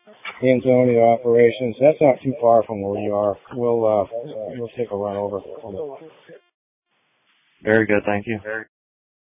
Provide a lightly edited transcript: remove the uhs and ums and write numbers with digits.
Antonio operations. That's not too far from where you are. We'll take a run over. Very good, thank you.